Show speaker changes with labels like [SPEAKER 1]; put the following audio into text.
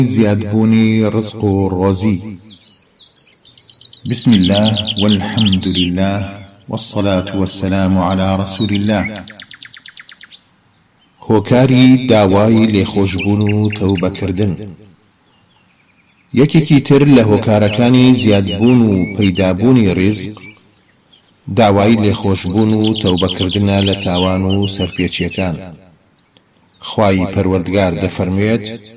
[SPEAKER 1] زيادبوني رزق روزي. بسم الله والحمد لله والصلاة والسلام على رسول الله. هۆکاری داوای لێخۆشبوون و تەوبەکردن. یەکێکی تر لە هۆکارەکانی زیادبوون و پەیدابوونی ڕزق داوای لێخۆشبوون و تەوبەکردنە لە تاوان و سەرفێچیەکان. خوای پەروەردگار دەفەرموێت: